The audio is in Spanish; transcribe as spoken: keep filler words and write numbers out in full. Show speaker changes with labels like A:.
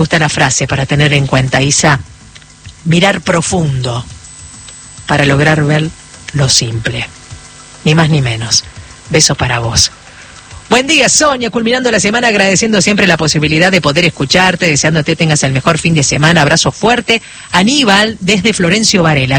A: gusta la frase para tener en cuenta, Isa. Mirar profundo para lograr ver lo simple. Ni más ni menos. Beso para vos. Buen día, Sonia, culminando la semana agradeciendo siempre la posibilidad de poder escucharte, deseándote tengas el mejor fin de semana. Abrazo fuerte. Aníbal, desde Florencio Varela.